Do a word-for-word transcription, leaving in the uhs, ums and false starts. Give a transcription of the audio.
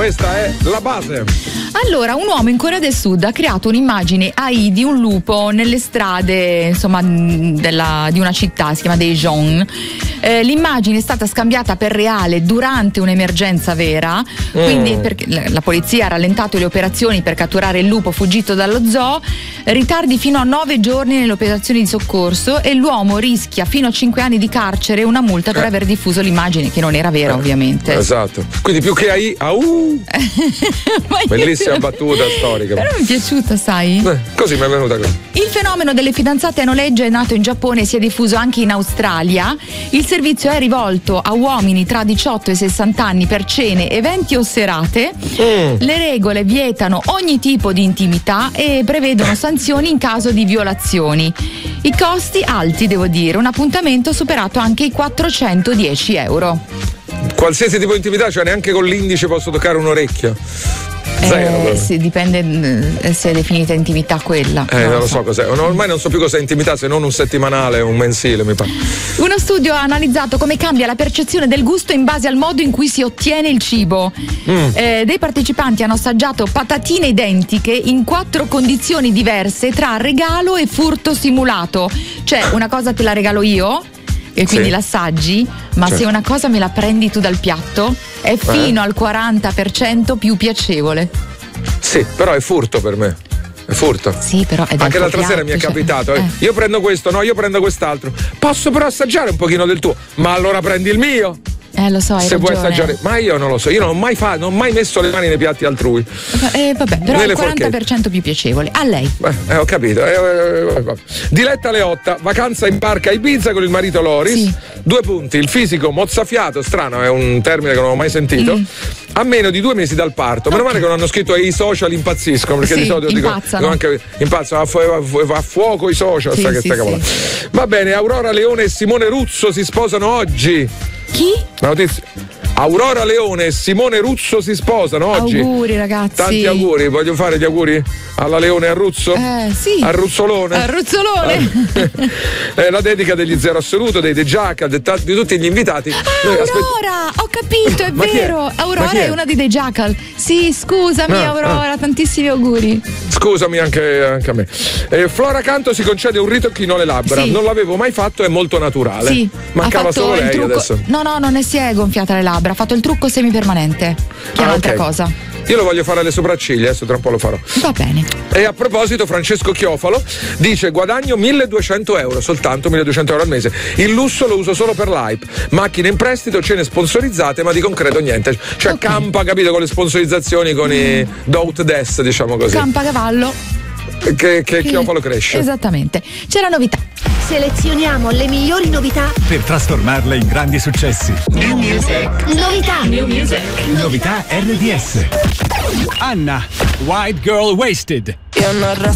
questa è la base. Allora, un uomo in Corea del Sud ha creato un'immagine A I di un lupo nelle strade, insomma, della, di una città, si chiama Daejeon. Eh, l'immagine è stata scambiata per reale durante un'emergenza vera, mm. quindi perché la polizia ha rallentato le operazioni per catturare il lupo fuggito dallo zoo, ritardi fino a nove giorni nelle operazioni di soccorso e l'uomo rischia fino a cinque anni di carcere e una multa per eh. aver diffuso l'immagine che non era vera, eh. ovviamente. Esatto, quindi più che A I, au! Bellissima battuta storica. Però mi è piaciuta, sai? Eh, così mi è venuta così. Il fenomeno delle fidanzate a noleggio è nato in Giappone e si è diffuso anche in Australia. Il servizio è rivolto a uomini tra diciotto e sessanta anni per cene, eventi o serate. Mm. Le regole vietano ogni tipo di intimità e prevedono sanzioni in caso di violazioni. I costi alti, devo dire, un appuntamento ha superato anche i quattrocentodieci euro. Qualsiasi tipo di intimità, cioè neanche con l'indice posso toccare un orecchio. Zero, eh, sì, dipende se è definita intimità quella. Eh, non, non lo so, so cos'è. Ormai non so più cos'è intimità, se non un settimanale o un mensile, mi pare. Uno studio ha analizzato come cambia la percezione del gusto in base al modo in cui si ottiene il cibo. Mm. Eh, dei partecipanti hanno assaggiato patatine identiche in quattro condizioni diverse tra regalo e furto simulato. Cioè, una cosa te la regalo io e quindi sì. l'assaggi, ma certo. se una cosa me la prendi tu dal piatto è fino eh. al quaranta per cento più piacevole. Sì, però è furto per me. È furto. Sì, però è anche l'altra piatto, sera mi è cioè, capitato. eh. Io prendo questo, no, io prendo quest'altro. Posso però assaggiare un pochino del tuo, ma allora prendi il mio. Eh, lo so, hai se ragione. vuoi assaggiare, ma io non lo so, io non ho mai fatto, non ho mai messo le mani nei piatti altrui. Eh, vabbè, però Nelle il quaranta per cento forchette. più piacevole. A lei. Eh, ho capito. Eh, eh, Diletta Leotta, vacanza in barca a Ibiza con il marito Loris. Sì. Due punti, il fisico mozzafiato, strano, è un termine che non ho mai sentito. Mm. A meno di due mesi dal parto. Meno okay. male che non hanno scritto e i social impazziscono, perché sì, di solito dico, dico anche impazzano, a, fu- a fuoco i social, sì, sai sì, che sta sì. Va bene, Aurora Leone e Simone Ruzzo si sposano oggi. Chi? La notizia. Aurora Leone e Simone Ruzzo si sposano oggi. Auguri ragazzi. Tanti auguri, voglio fare gli auguri alla Leone e a Ruzzo? Eh sì. Al Ruzzolone? Al Ruzzolone. Eh, la dedica degli Zero Assoluto, dei The Jackal, di, di tutti gli invitati. Ah, Aurora, aspett- ho capito, è Ma vero. È? Aurora è? è una di The Jackal. Sì, scusami ah, Aurora, ah. tantissimi auguri. Scusami anche, anche a me. Eh, Flora Canto si concede un ritocchino alle labbra. Sì. Non l'avevo mai fatto, è molto naturale. Sì. Mancava solo lei trucco... adesso. No, no, non ne si è gonfiata le labbra, ha fatto il trucco semipermanente, che è ah, un'altra okay. cosa. Io lo voglio fare alle sopracciglia, adesso tra un po' lo farò. Va bene. E a proposito, Francesco Chiofalo dice: guadagno milleduecento euro, soltanto milleduecento euro al mese. Il lusso lo uso solo per l'hype. Macchine in prestito, cene sponsorizzate, ma di concreto niente. Cioè okay. campa, capito, con le sponsorizzazioni, con mm. i Dout Des, diciamo così. Campa cavallo. Che, che Chiofalo cresce. Esattamente. C'è la novità. Selezioniamo le migliori novità per trasformarle in grandi successi. New Music. Novità. New Music. Novità R D S. Anna, White Girl Wasted.